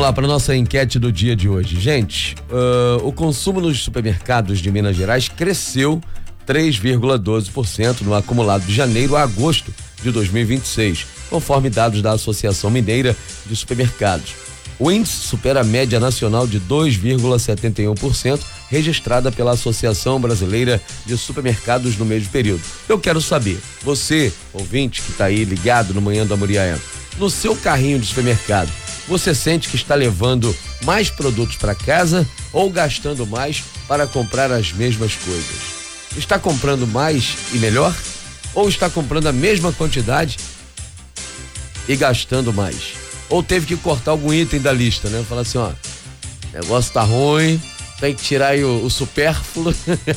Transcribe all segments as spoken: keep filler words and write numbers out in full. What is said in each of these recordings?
Vamos lá para nossa enquete do dia de hoje. Gente, uh, o consumo nos supermercados de Minas Gerais cresceu três vírgula doze por cento no acumulado de janeiro a agosto de dois mil e vinte e seis, conforme dados da Associação Mineira de Supermercados. O índice supera a média nacional de dois vírgula setenta e um por cento registrada pela Associação Brasileira de Supermercados no mesmo período. Eu quero saber, você, ouvinte que está aí ligado no Manhã da Muriaé, no seu carrinho de supermercado, você sente que está levando mais produtos para casa ou gastando mais para comprar as mesmas coisas? Está comprando mais e melhor? Ou está comprando a mesma quantidade e gastando mais? Ou teve que cortar algum item da lista, né? Falar assim, ó, negócio tá ruim, tem que tirar aí o, o supérfluo.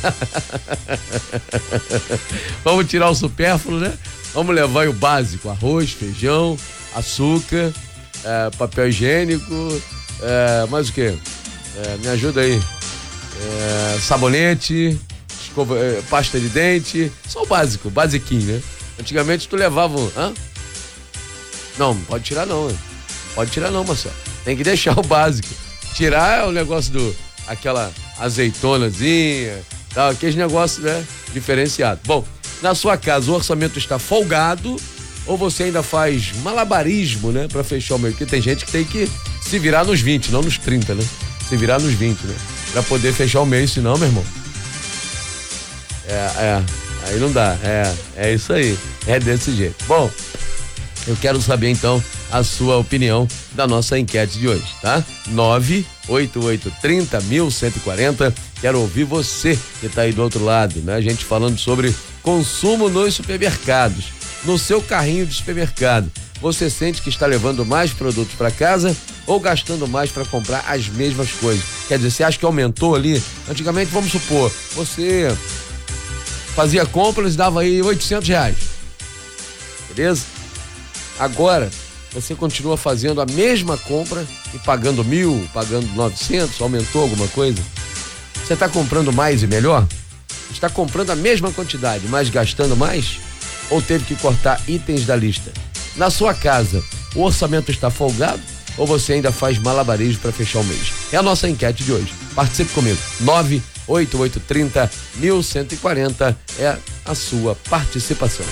Vamos tirar o supérfluo, né? Vamos levar aí o básico, arroz, feijão, açúcar, é, papel higiênico, é, mais o quê? É, me ajuda aí. É, sabonete, escova, é, pasta de dente, só o básico, basiquinho, né? Antigamente tu levava um, hã? Não, não pode tirar não, né? Pode tirar não, Marcelo. Tem que deixar o básico. Tirar é o negócio do, aquela azeitonazinha, tal, aqueles negócios, né? Diferenciado. Bom, na sua casa o orçamento está folgado ou você ainda faz malabarismo, né? Pra fechar o mês? Porque tem gente que tem que se virar nos vinte, não nos trinta, né? Se virar nos vinte, né? Pra poder fechar o mês, senão, meu irmão. É, é, aí não dá. É, é isso aí. É desse jeito. Bom, eu quero saber então a sua opinião da nossa enquete de hoje, tá? nove oito oito três zero um um quatro zero. Quero ouvir você que tá aí do outro lado, né? A gente falando sobre consumo nos supermercados. No seu carrinho de supermercado, você sente que está levando mais produtos para casa ou gastando mais para comprar as mesmas coisas? Quer dizer, você acha que aumentou ali? Antigamente, vamos supor, você fazia compras e dava aí oitocentos reais. Beleza? Agora, você continua fazendo a mesma compra e pagando mil, pagando novecentos, aumentou alguma coisa? Você está comprando mais e melhor? Está comprando a mesma quantidade, mas gastando mais? Ou teve que cortar itens da lista? Na sua casa, o orçamento está folgado ou você ainda faz malabarismo para fechar o mês? É a nossa enquete de hoje. Participe comigo. nove oito oito três zero um um quatro zero é a sua participação.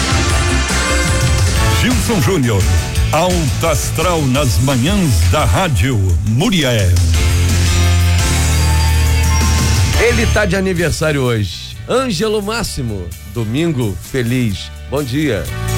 Gilson Júnior, alto astral nas manhãs da Rádio Muriaé. Ele tá de aniversário hoje. Ângelo Máximo, domingo feliz. Bom dia.